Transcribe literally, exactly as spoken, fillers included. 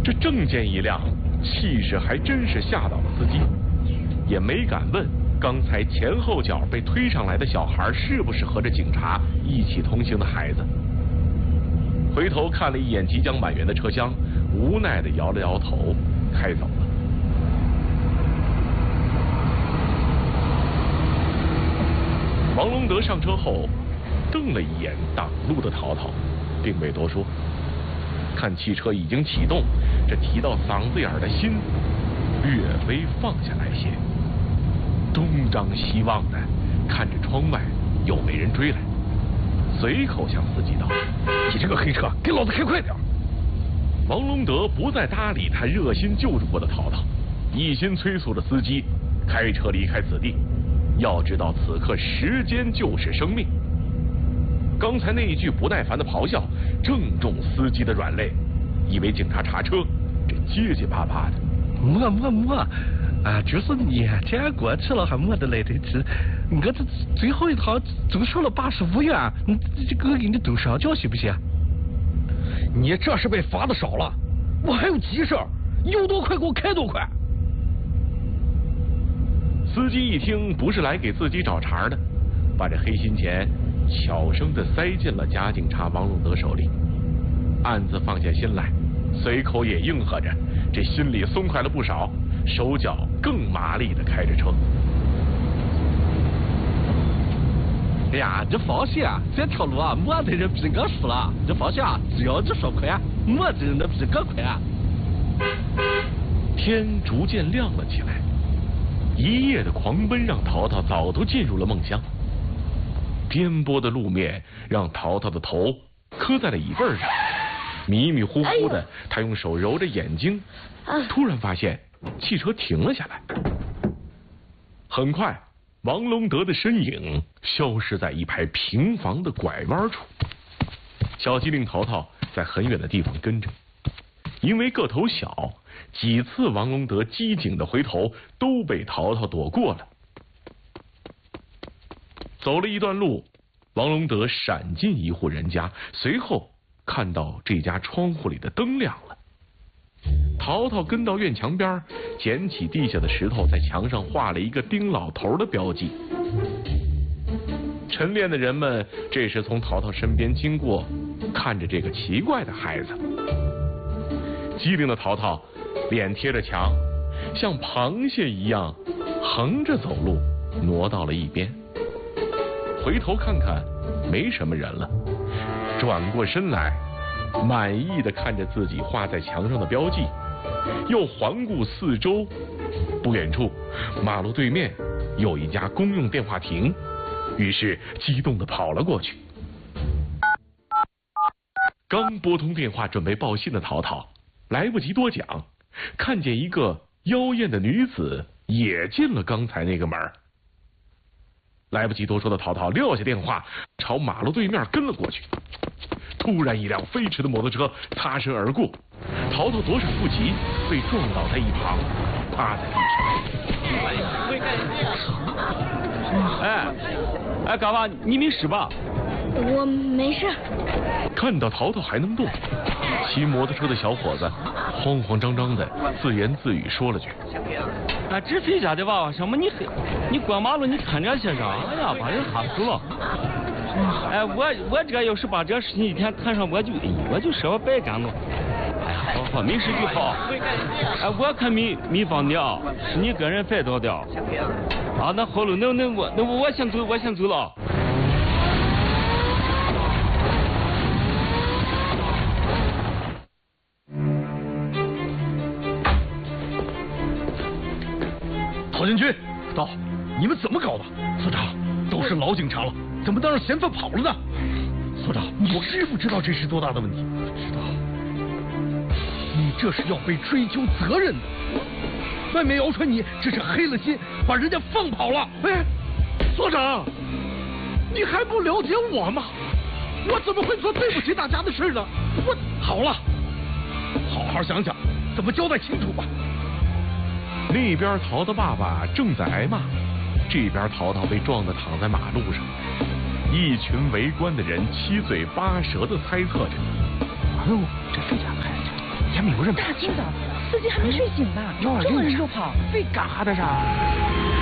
这证件一亮，气势还真是吓到了司机，也没敢问刚才前后脚被推上来的小孩是不是和着警察一起同行的孩子。回头看了一眼即将满员的车厢，无奈地摇了摇头，开走了。王龙德上车后，瞪了一眼挡路的陶陶，并未多说。看汽车已经启动，这提到嗓子眼的心略微放下来些，东张西望的看着窗外有没人追来，随口向司机道：“ 你这个黑车，给老子开快点！” 王龙德不再搭理他热心救助过的陶陶，一心催促着司机开车离开此地。要知道此刻时间就是生命。刚才那一句不耐烦的咆哮正中司机的软肋，以为警察查车，这结结巴巴的。 没没没，啊，就是年检过去了还没得来得及，我这最后一趟就收了八十五元，你这个给你都上交行不行？你这是被罚的少了，我还有急事儿，有多快给我开多快。 司机一听不是来给自己找茬的，把这黑心钱悄声地塞进了假警察王龙德手里，暗自放下心来，随口也应和着，这心里松快了不少，手脚更麻利地开着车。 哎呀，这放心啊，这条路啊，没得人比我输了。这放心啊，只要你说快，没得人能比我快啊。 天逐渐亮了起来，一夜的狂奔让陶陶早都进入了梦乡。颠簸的路面让陶陶的头磕在了椅背上，迷迷糊糊的，他用手揉着眼睛，突然发现汽车停了下来。很快，王龙德的身影消失在一排平房的拐弯处。小机灵陶陶在很远的地方跟着，因为个头小，几次王龙德机警的回头都被陶陶躲过了。走了一段路，王龙德闪进一户人家，随后看到这家窗户里的灯亮了。陶陶跟到院墙边，捡起地下的石头，在墙上画了一个丁老头的标记。晨练的人们这时从陶陶身边经过，看着这个奇怪的孩子。机灵的陶陶脸贴着墙，像螃蟹一样横着走路，挪到了一边。回头看看，没什么人了，转过身来，满意的看着自己画在墙上的标记，又环顾四周。不远处，马路对面有一家公用电话亭，于是激动的跑了过去。刚拨通电话准备报信的陶陶，来不及多讲，看见一个妖艳的女子也进了刚才那个门。来不及多说的陶陶撂下电话，朝马路对面跟了过去。突然一辆飞驰的摩托车擦身而过，陶陶躲闪不及，被撞倒在一旁，趴在地上。哎哎，嘎巴，你没事吧？ 我没事。 看到陶陶还能动，骑摩托车的小伙子慌慌张张的自言自语说了句：“ 啊，这谁家的娃娃什么？你你过马路你看这些啥？哎呀，把人吓死了！哎，我我这要是把这事情一天摊上，我就我就说我白干了。哎呀，好好，没事就好。哎，我可没没帮你啊，是你个人犯到的。啊，那好了，那那我那我我先走，我先走了。” 陶建军，到，你们怎么搞的？所长，都是老警察了，怎么能让嫌犯跑了呢？所长，你知不知道这是多大的问题？知道。你这是要被追究责任的。外面谣传你这是黑了心，把人家放跑了。哎，所长，你还不了解我吗？我怎么会做对不起大家的事呢？我好了，好好想想怎么交代清楚吧。 那边陶的爸爸正在挨骂，这边陶陶被撞得躺在马路上，一群围观的人七嘴八舌地猜测着：“哎呦，这谁家孩子？前没有人。 大清早，司机还没睡醒吧？这么人就跑， 非干哈的啥？